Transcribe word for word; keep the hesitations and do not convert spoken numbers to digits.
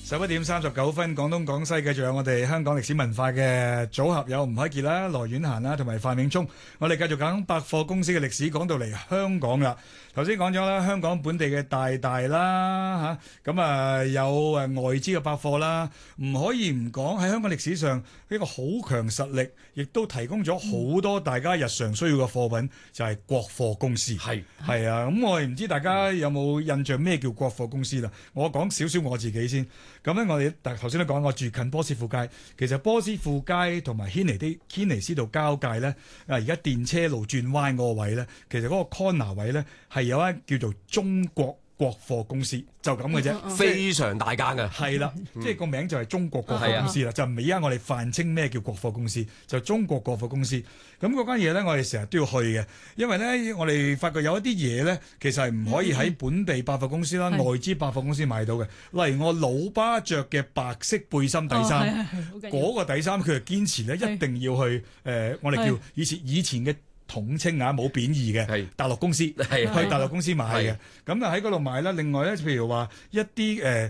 十一點三十九分，廣東廣西繼續有我哋香港歷史文化嘅組合，有吳凱傑啦、羅婉嫻啦，同埋范永聰。我哋繼續講百貨公司嘅歷史，講到嚟香港啦。頭先講咗啦，香港本地嘅大大啦嚇，咁啊有誒外資嘅百貨啦，唔可以唔講喺香港歷史上一個好強實力，亦都提供咗好多大家日常需要嘅貨品，就係、是、國貨公司。係係啊，咁我哋唔知大家有冇印象咩叫國貨公司啦？我講少少我自己先。咁咧，我哋頭先都講，我住近波斯富街。其實波斯富街同埋軒尼啲軒尼詩道交界咧，啊而家電車路轉彎嗰個位咧，其實嗰個 corner 位咧係有一叫做中國國貨公司，就咁嘅啫， 非常大間嘅。 係啦， 嗯、 即係個名就係中國國貨公司啦，就唔係而家我哋泛稱咩叫國貨公司，就中國國貨公司。咁嗰間嘢咧，我哋成日都要去嘅，因為咧我哋發覺有一啲嘢咧，其實係唔可以喺本地百貨公司啦、嗯、外資百貨公司買到嘅。例如我老爸着嘅白色背心底衫，嗰、哦、個底衫佢係堅持咧一定要去誒、呃，我哋叫以前以前嘅。統稱啊，冇貶義嘅，大陸公司去大陸公司買嘅，咁啊喺嗰度買啦。另外咧，譬如話一啲誒